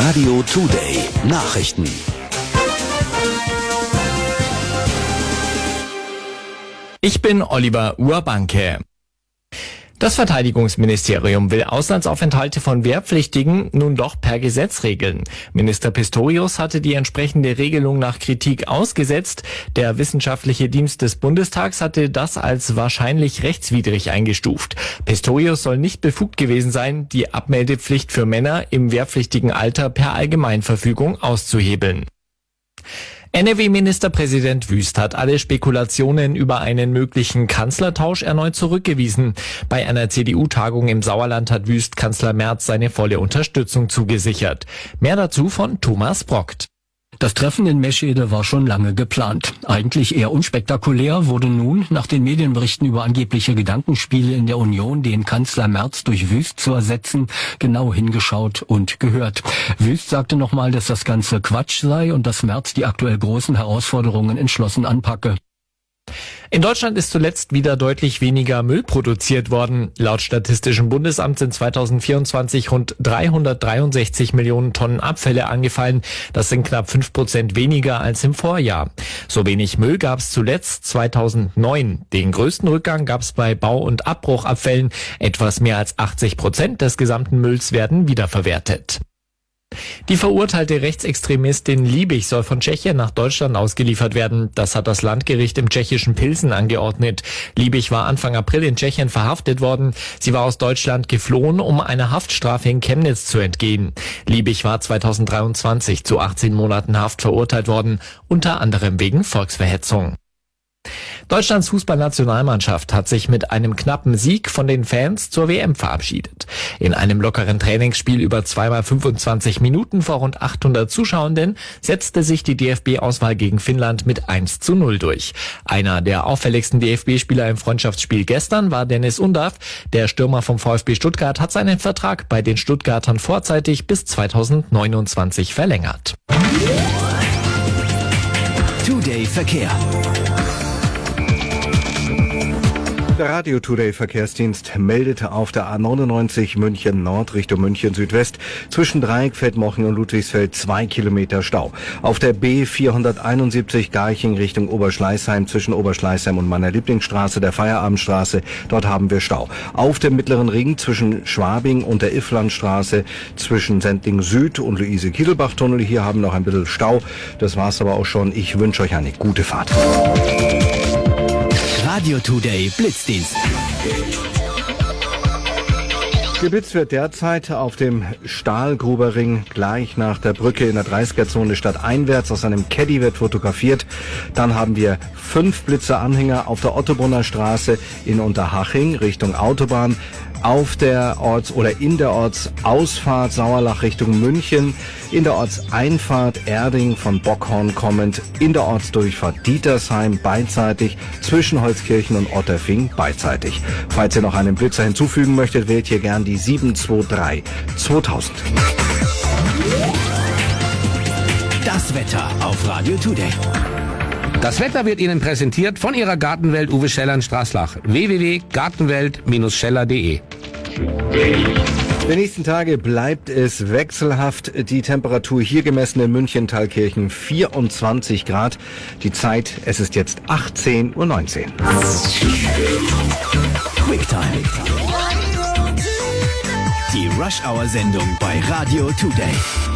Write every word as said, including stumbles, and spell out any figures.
Radio Today Nachrichten. Ich bin Oliver Urbanke. Das Verteidigungsministerium will Auslandsaufenthalte von Wehrpflichtigen nun doch per Gesetz regeln. Minister Pistorius hatte die entsprechende Regelung nach Kritik ausgesetzt. Der Wissenschaftliche Dienst des Bundestags hatte das als wahrscheinlich rechtswidrig eingestuft. Pistorius soll nicht befugt gewesen sein, die Abmeldepflicht für Männer im wehrpflichtigen Alter per Allgemeinverfügung auszuhebeln. N R W-Ministerpräsident Wüst hat alle Spekulationen über einen möglichen Kanzlertausch erneut zurückgewiesen. Bei einer C D U-Tagung im Sauerland hat Wüst Kanzler Merz seine volle Unterstützung zugesichert. Mehr dazu von Thomas Brockt. Das Treffen in Meschede war schon lange geplant. Eigentlich eher unspektakulär wurde nun, nach den Medienberichten über angebliche Gedankenspiele in der Union, den Kanzler Merz durch Wüst zu ersetzen, genau hingeschaut und gehört. Wüst sagte nochmal, dass das Ganze Quatsch sei und dass Merz die aktuell großen Herausforderungen entschlossen anpacke. In Deutschland ist zuletzt wieder deutlich weniger Müll produziert worden. Laut Statistischem Bundesamt sind zweitausendvierundzwanzig rund dreihundertdreiundsechzig Millionen Tonnen Abfälle angefallen. Das sind knapp fünf Prozent weniger als im Vorjahr. So wenig Müll gab es zuletzt zweitausendneun. Den größten Rückgang gab es bei Bau- und Abbruchabfällen. Etwas mehr als achtzig Prozent des gesamten Mülls werden wiederverwertet. Die verurteilte Rechtsextremistin Liebig soll von Tschechien nach Deutschland ausgeliefert werden. Das hat das Landgericht im tschechischen Pilsen angeordnet. Liebig war Anfang April in Tschechien verhaftet worden. Sie war aus Deutschland geflohen, um einer Haftstrafe in Chemnitz zu entgehen. Liebig war zweitausenddreiundzwanzig zu achtzehn Monaten Haft verurteilt worden, unter anderem wegen Volksverhetzung. Deutschlands Fußballnationalmannschaft hat sich mit einem knappen Sieg von den Fans zur W M verabschiedet. In einem lockeren Trainingsspiel über zweimal fünfundzwanzig Minuten vor rund achthundert Zuschauenden setzte sich die D F B-Auswahl gegen Finnland mit eins zu null durch. Einer der auffälligsten D F B-Spieler im Freundschaftsspiel gestern war Dennis Undav. Der Stürmer vom VfB Stuttgart hat seinen Vertrag bei den Stuttgartern vorzeitig bis zweitausendneunundzwanzig verlängert. Today Verkehr. Der Radio Today Verkehrsdienst meldete auf der A neunundneunzig München Nord Richtung München Südwest zwischen Dreieckfeldmochen und Ludwigsfeld zwei Kilometer Stau. Auf der B vierhunderteinundsiebzig Garching Richtung Oberschleißheim zwischen Oberschleißheim und meiner Lieblingsstraße, der Feierabendstraße, dort haben wir Stau. Auf dem Mittleren Ring zwischen Schwabing und der Ifflandstraße zwischen Sendling Süd und Luise-Kiedelbach-Tunnel, hier haben noch ein bisschen Stau. Das war's aber auch schon. Ich wünsche euch eine gute Fahrt. Radio Today Blitzdienst. Geblitzt wird derzeit auf dem Stahlgruberring gleich nach der Brücke in der dreißiger-Zone stadteinwärts. Aus einem Caddy wird fotografiert. Dann haben wir fünf Blitzeranhänger auf der Ottobrunner Straße in Unterhaching Richtung Autobahn. Auf der Orts- oder in der Ortsausfahrt Sauerlach Richtung München, in der Ortseinfahrt Erding von Bockhorn kommend, in der Ortsdurchfahrt Dietersheim beidseitig, zwischen Holzkirchen und Otterfing beidseitig. Falls ihr noch einen Blitzer hinzufügen möchtet, wählt hier gern die sieben zwei drei zweitausend. Das Wetter auf Radio Today. Das Wetter wird Ihnen präsentiert von Ihrer Gartenwelt Uwe Scheller in Straßlach. w w w punkt gartenwelt Scheller punkt de. Die nächsten Tage bleibt es wechselhaft. Die Temperatur hier gemessen in München Thalkirchen vierundzwanzig Grad. Die Zeit, es ist jetzt achtzehn Uhr neunzehn. Quicktime. Die Rush-Hour-Sendung bei Radio Today.